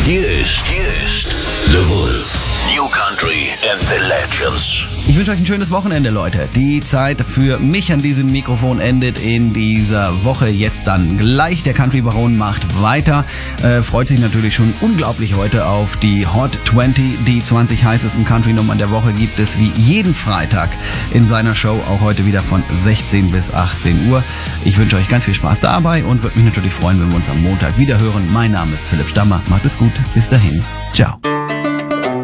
Hier ist The Wolf. New Country and the Legends. Ich wünsche euch ein schönes Wochenende, Leute. Die Zeit für mich an diesem Mikrofon endet in dieser Woche jetzt dann gleich. Der Country Baron macht weiter. Freut sich natürlich schon unglaublich heute auf die Hot 20. Die 20 heißesten Country-Nummern der Woche gibt es wie jeden Freitag in seiner Show. Auch heute wieder von 16 bis 18 Uhr. Ich wünsche euch ganz viel Spaß dabei und würde mich natürlich freuen, wenn wir uns am Montag wieder hören. Mein Name ist Philipp Stammer. Macht es gut. Bis dahin. Ciao.